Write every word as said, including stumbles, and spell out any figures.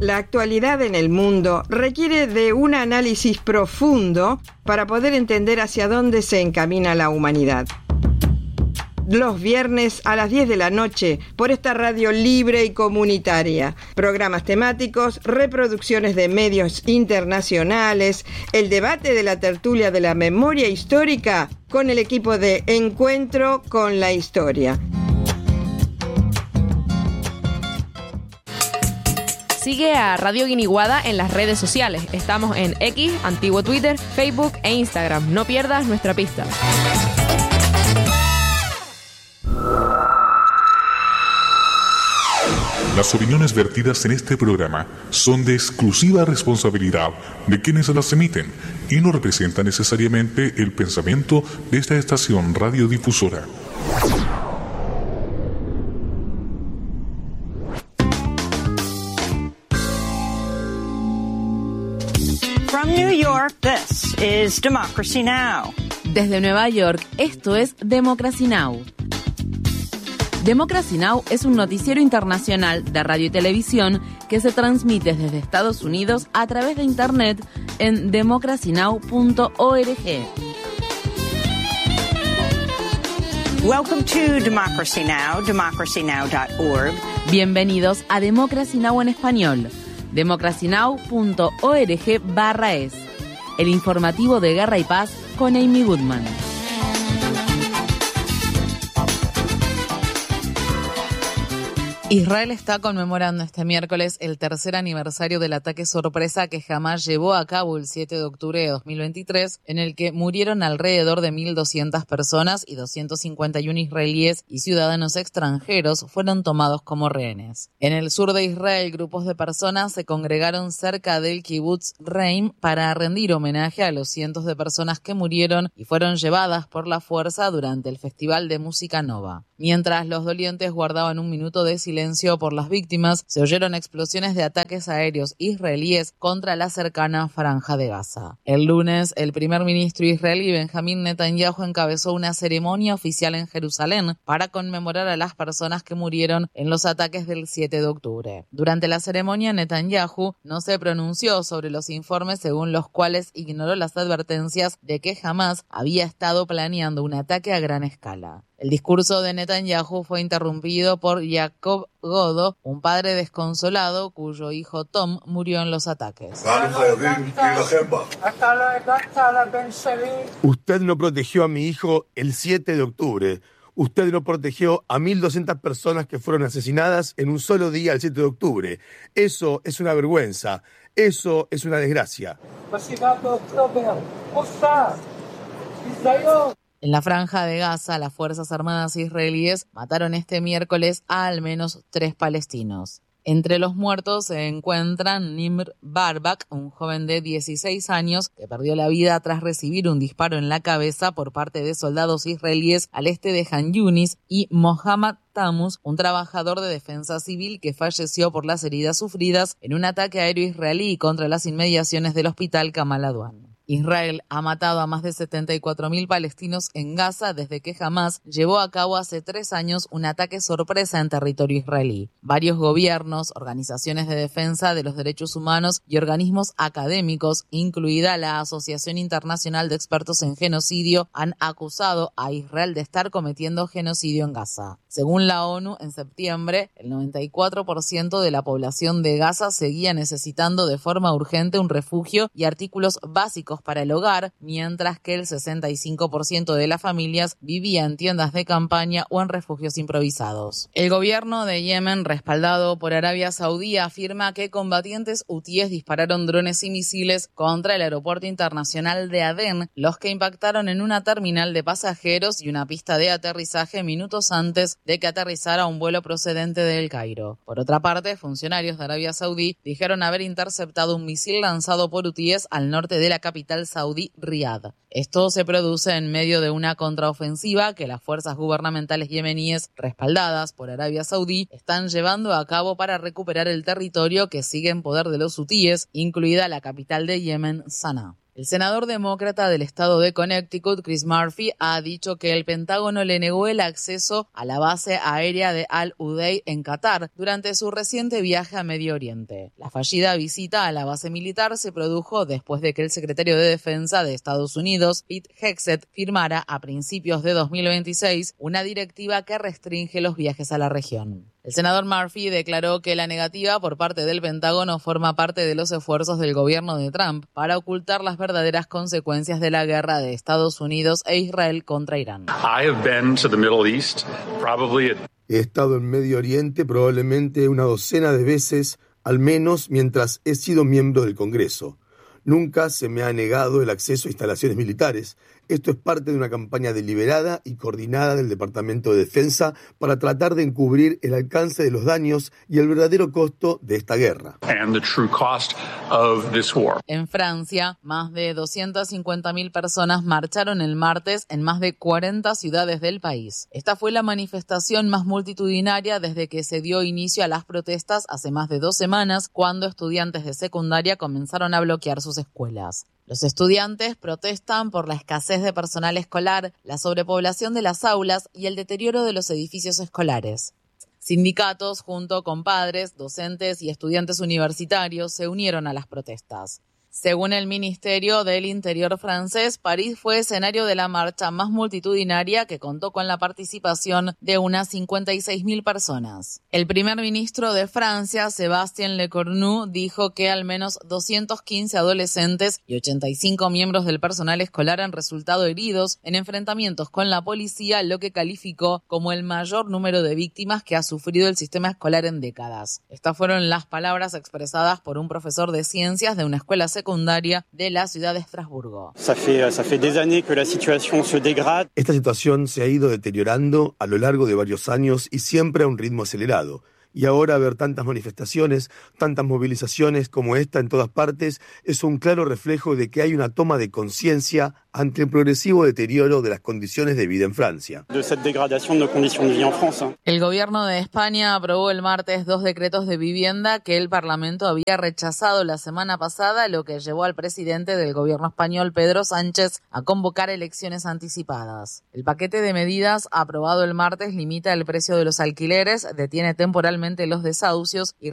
La actualidad en el mundo requiere de un análisis profundo para poder entender hacia dónde se encamina la humanidad. Los viernes a las diez de la noche por esta radio libre y comunitaria. Programas temáticos, reproducciones de medios internacionales, el debate de la tertulia de la memoria histórica con el equipo de Encuentro con la Historia. Sigue a Radio Guiniguada en las redes sociales. Estamos en X, antiguo Twitter, Facebook e Instagram. No pierdas nuestra pista. Las opiniones vertidas en este programa son de exclusiva responsabilidad de quienes las emiten y no representan necesariamente el pensamiento de esta estación radiodifusora. From New York, this is Democracy Now! Desde Nueva York, esto es Democracy Now! Democracy Now! Es un noticiero internacional de radio y televisión que se transmite desde Estados Unidos a través de Internet en democracy now punto org. Welcome to Democracy Now!, democracy now dot org. Bienvenidos a Democracy Now! En español, democracy now punto org barra es. El informativo de Guerra y Paz con Amy Goodman. Israel está conmemorando este miércoles el tercer aniversario del ataque sorpresa que Hamás llevó a cabo el siete de octubre de dos mil veintitrés, en el que murieron alrededor de mil doscientas personas y doscientos cincuenta y uno israelíes y ciudadanos extranjeros fueron tomados como rehenes. En el sur de Israel, grupos de personas se congregaron cerca del kibutz Reim para rendir homenaje a los cientos de personas que murieron y fueron llevadas por la fuerza durante el Festival de Música Nova. Mientras los dolientes guardaban un minuto de silencio por las víctimas, se oyeron explosiones de ataques aéreos israelíes contra la cercana Franja de Gaza. El lunes, el primer ministro israelí Benjamín Netanyahu encabezó una ceremonia oficial en Jerusalén para conmemorar a las personas que murieron en los ataques del siete de octubre. Durante la ceremonia, Netanyahu no se pronunció sobre los informes según los cuales ignoró las advertencias de que Hamás había estado planeando un ataque a gran escala. El discurso de Netanyahu fue interrumpido por Jacob Godo, un padre desconsolado cuyo hijo Tom murió en los ataques. Usted no protegió a mi hijo el siete de octubre. Usted no protegió a mil doscientas personas que fueron asesinadas en un solo día el siete de octubre. Eso es una vergüenza. Eso es una desgracia. En la Franja de Gaza, las Fuerzas Armadas israelíes mataron este miércoles a al menos tres palestinos. Entre los muertos se encuentran Nimr Barbak, un joven de dieciséis años que perdió la vida tras recibir un disparo en la cabeza por parte de soldados israelíes al este de Han Yunis, y Mohammad Tamus, un trabajador de defensa civil que falleció por las heridas sufridas en un ataque aéreo israelí contra las inmediaciones del hospital Kamal Adwan. Israel ha matado a más de setenta y cuatro mil palestinos en Gaza desde que Hamás llevó a cabo hace tres años un ataque sorpresa en territorio israelí. Varios gobiernos, organizaciones de defensa de los derechos humanos y organismos académicos, incluida la Asociación Internacional de Expertos en Genocidio, han acusado a Israel de estar cometiendo genocidio en Gaza. Según la ONU, en septiembre, el noventa y cuatro por ciento de la población de Gaza seguía necesitando de forma urgente un refugio y artículos básicos para el hogar, mientras que el sesenta y cinco por ciento de las familias vivía en tiendas de campaña o en refugios improvisados. El gobierno de Yemen, respaldado por Arabia Saudí, afirma que combatientes hutíes dispararon drones y misiles contra el aeropuerto internacional de Adén, los que impactaron en una terminal de pasajeros y una pista de aterrizaje minutos antes de que aterrizara un vuelo procedente de El Cairo. Por otra parte, funcionarios de Arabia Saudí dijeron haber interceptado un misil lanzado por hutíes al norte de la capital saudí, Riad. Esto se produce en medio de una contraofensiva que las fuerzas gubernamentales yemeníes, respaldadas por Arabia Saudí, están llevando a cabo para recuperar el territorio que sigue en poder de los hutíes, incluida la capital de Yemen, Sanaa. El senador demócrata del estado de Connecticut, Chris Murphy, ha dicho que el Pentágono le negó el acceso a la base aérea de Al-Udeid en Qatar durante su reciente viaje a Medio Oriente. La fallida visita a la base militar se produjo después de que el secretario de Defensa de Estados Unidos, Pete Hegseth, firmara a principios de dos mil veintiséis una directiva que restringe los viajes a la región. El senador Murphy declaró que la negativa por parte del Pentágono forma parte de los esfuerzos del gobierno de Trump para ocultar las verdaderas consecuencias de la guerra de Estados Unidos e Israel contra Irán. He estado en Medio Oriente probablemente una docena de veces, al menos mientras he sido miembro del Congreso. Nunca se me ha negado el acceso a instalaciones militares. Esto es parte de una campaña deliberada y coordinada del Departamento de Defensa para tratar de encubrir el alcance de los daños y el verdadero costo de esta guerra. En Francia, más de doscientas cincuenta mil personas marcharon el martes en más de cuarenta ciudades del país. Esta fue la manifestación más multitudinaria desde que se dio inicio a las protestas hace más de dos semanas, cuando estudiantes de secundaria comenzaron a bloquear sus escuelas. Los estudiantes protestan por la escasez de personal escolar, la sobrepoblación de las aulas y el deterioro de los edificios escolares. Sindicatos, junto con padres, docentes y estudiantes universitarios, se unieron a las protestas. Según el Ministerio del Interior francés, París fue escenario de la marcha más multitudinaria, que contó con la participación de unas cincuenta y seis mil personas. El primer ministro de Francia, Sébastien Lecornu, dijo que al menos doscientos quince adolescentes y ochenta y cinco miembros del personal escolar han resultado heridos en enfrentamientos con la policía, lo que calificó como el mayor número de víctimas que ha sufrido el sistema escolar en décadas. Estas fueron las palabras expresadas por un profesor de ciencias de una escuela secundaria secundaria de la ciudad de Estrasburgo. Esta situación se ha ido deteriorando a lo largo de varios años y siempre a un ritmo acelerado. Y ahora ver tantas manifestaciones, tantas movilizaciones como esta en todas partes, es un claro reflejo de que hay una toma de conciencia ante el progresivo deterioro de las condiciones de vida en Francia. El gobierno de España aprobó el martes dos decretos de vivienda que el Parlamento había rechazado la semana pasada, lo que llevó al presidente del gobierno español, Pedro Sánchez, a convocar elecciones anticipadas. El paquete de medidas aprobado el martes limita el precio de los alquileres, detiene temporalmente los desahucios y